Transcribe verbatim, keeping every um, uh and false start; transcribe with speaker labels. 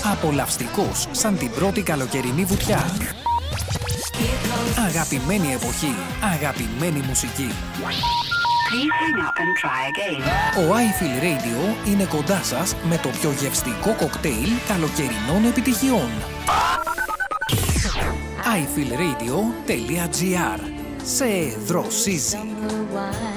Speaker 1: Απολαυστικός σαν την πρώτη καλοκαιρινή βουτιά. Αγαπημένη εποχή, αγαπημένη μουσική. Ο iFeel Radio είναι κοντά σας με το πιο γευστικό κοκτέιλ καλοκαιρινών επιτυχιών. άι φιλ ρέιντιο τελεία τζι άρ. Σε δροσίζει.